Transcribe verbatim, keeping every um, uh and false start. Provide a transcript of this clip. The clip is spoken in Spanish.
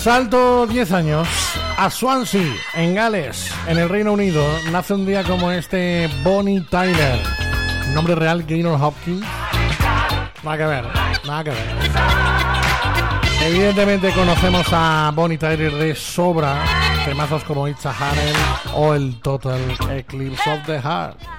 Salto diez años a Swansea, en Gales, en el Reino Unido. Nace un día como este Bonnie Tyler. Nombre real, Gaynor Hopkins. Nada que ver, nada que ver. Evidentemente conocemos a Bonnie Tyler de sobra. Temazos como It's a Harem o el Total Eclipse of the Heart.